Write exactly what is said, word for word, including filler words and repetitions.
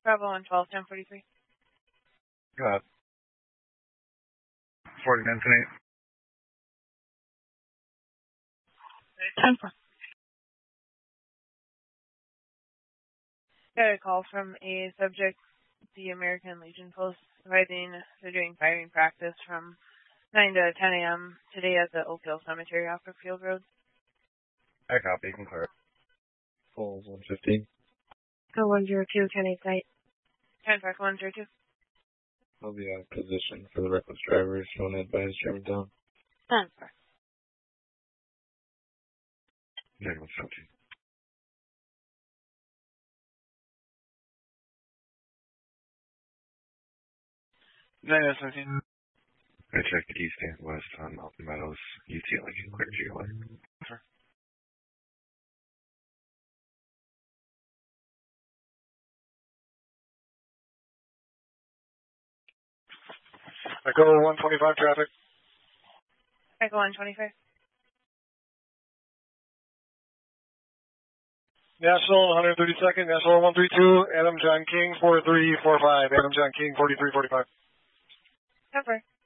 Bravo one twelve, ten forty-three. Go ahead. forty-nine eight. ten four. Got a call from a subject at the American Legion Post providing they're doing firing practice from nine to ten a m today at the Oak Hill Cemetery off Brookfield Road. I copy. You can clear it. Falls one fifteen. Go one zero two, ten eight site. ten five one zero two. I'll be out of position for the reckless driver. If you want to advise Germantown. ten four. Negative seventeen. Negative seventeen. I checked east and west on Mountain Meadows. U T Lincoln clear G O A. Sure. Echo one twenty-five traffic. Echo one twenty-five. National one thirty-second, National one three two, Adam John King four three four five, Adam John King forty-three forty-five. ten four.